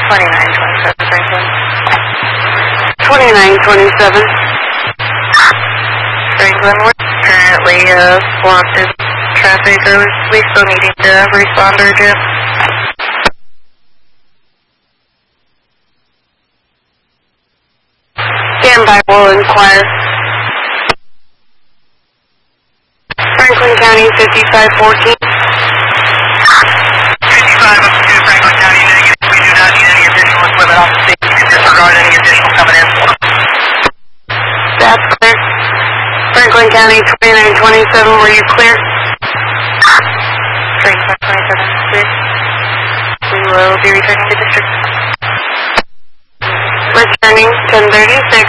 2927 Franklin. 2927. Franklin, we're currently swamped in traffic. Are we still needing to respond urgent? Stand by, will inquire. Franklin County 5514. 55 up to Franklin County, negative. We do not need any additional equipment off the scene. You can disregard any additional coming in. That's clear. Franklin County 2927, were you clear? Franklin 27 We will be returning to district. Returning 1036.